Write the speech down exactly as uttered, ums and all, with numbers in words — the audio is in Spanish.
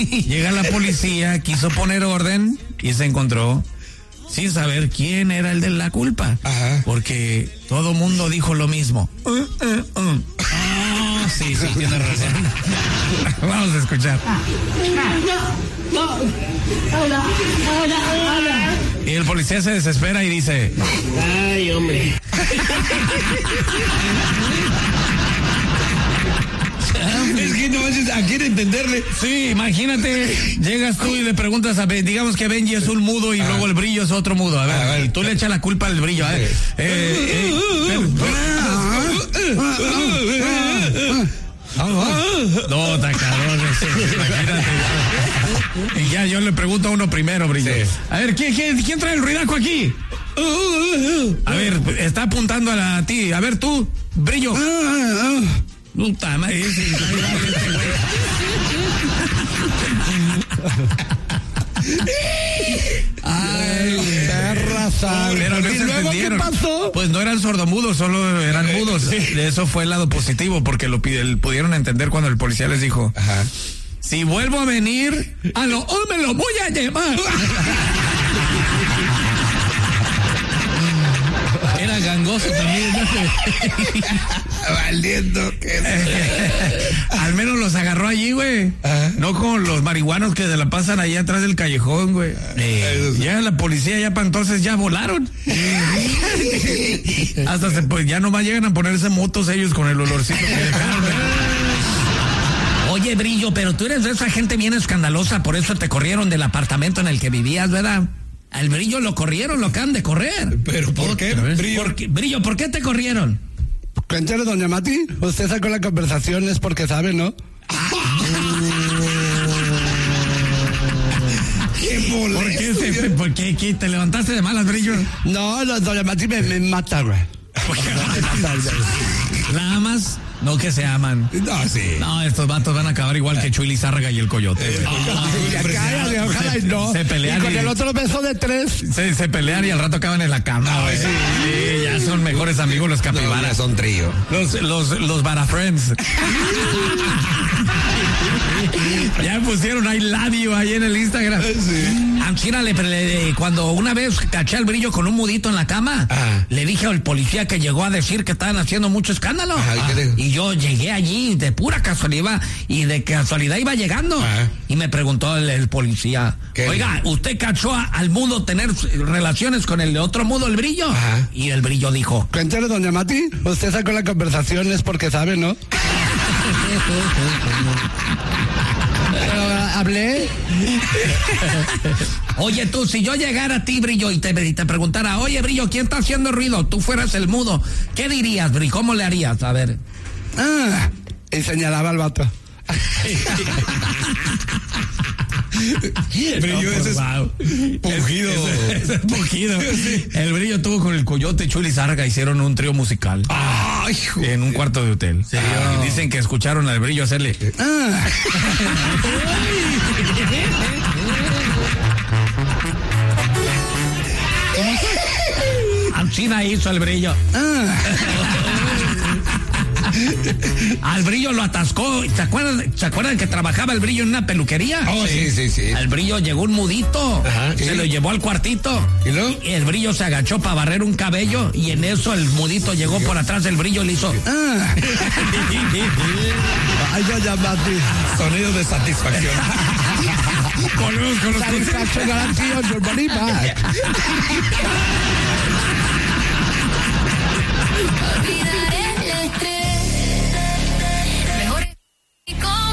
Llega la policía, quiso poner orden y se encontró sin saber quién era el de la culpa. Ajá. Porque todo mundo dijo lo mismo. Uh, uh, uh. Ah, sí, sí, tiene razón. Vamos a escuchar. Y el policía se desespera y dice: ay, hombre. Es que no manches, a quién entenderle. Sí, imagínate, llegas tú y le preguntas a Ben, digamos que Benji es un mudo y ah. luego el Brillo es otro mudo. A ver, ah, y tú le echas la culpa al Brillo. A ver, eh, eh, no, está cabrón, imagínate. Y ya yo le pregunto a uno primero, Brillo. Sí. A ver, ¿quién, quién, ¿quién trae el ruidaco aquí? A ver, está apuntando a, la, a ti. A ver, tú, Brillo. Puta madre. Ay, perra sal. ¿Qué pasó? Pues no eran sordomudos, solo eran mudos. Sí. Eso fue el lado positivo, porque lo pudieron entender cuando el policía les dijo: ajá, si vuelvo a venir, a lo oh, me lo voy a llevar. Era gangoso también, ¿no? Valiendo que al menos los agarró allí, güey. No como los marihuanos que se la pasan ahí atrás del callejón, güey. Eh, ya la policía ya para entonces ya volaron. Hasta se, pues ya nomás llegan a ponerse motos ellos con el olorcito que dejaron. Oye, Brillo, pero tú eres de esa gente bien escandalosa, por eso te corrieron del apartamento en el que vivías, ¿verdad? Al Brillo lo corrieron, lo acaban de correr. ¿Pero por qué, Brillo? ¿Por qué, Brillo, ¿por qué te corrieron? Cuéntale, doña Mati, usted sacó la conversación, es porque sabe, ¿no? ¡Qué molesto! ¿Por qué, se, ¿por qué, qué te levantaste de malas, Brillo? No, no, doña Mati me, me mata, güey. ¿La amas? No, que se aman. No, sí. No, estos vatos van a acabar igual que Chuy Lizárraga y el Coyote. Eh, oh, cállate, ojalá y no. Se pelean. Y con y, el otro beso de tres. Se, se pelean y al rato acaban en la cama, güey. Sí, sí, ya son mejores amigos los capibaras. No, ya son trío. Los, los, los Barafriends. Ya pusieron I love you ahí en el Instagram. Sí. Anchina, le, le, cuando una vez caché al Brillo con un mudito en la cama, ah. le dije al policía que llegó a decir que estaban haciendo mucho escándalo. Ah, y yo llegué allí de pura casualidad y de casualidad iba llegando. Ah. Y me preguntó el, el policía: oiga, ¿usted cachó a, al mudo tener relaciones con el otro mudo, el Brillo? Ah. Y el Brillo dijo: cuéntale, doña Mati, usted sacó la conversación, es porque sabe, ¿no? ¿Hablé? Oye, tú, si yo llegara a ti, Brillo, y te, y te preguntara: oye, Brillo, ¿quién está haciendo ruido? Tú fueras el mudo, ¿qué dirías, Brillo? ¿Cómo le harías? A ver. Ah, y señalaba al vato. Brillo, ese es pujido. Ese, ese es pujido. Sí. El Brillo tuvo con el Coyote, Chuy Lizárraga, hicieron un trío musical. Ay, en un cuarto de hotel. ¿Sí? Ah, dicen que escucharon al Brillo hacerle. Ah. ¿Cómo fue? China hizo el Brillo. Ah. Al Brillo lo atascó. ¿Se acuerdan, ¿Se acuerdan que trabajaba el Brillo en una peluquería? Oh, sí, sí, sí. Al Brillo llegó un mudito. Ajá, se ¿sí? lo llevó al cuartito. ¿Y luego? Y el Brillo se agachó para barrer un cabello y en eso el mudito llegó por atrás del Brillo y le hizo. Ah. Ay, ya llamaste. Sonido de satisfacción. Con los, con los satisfaction garantía, your money back.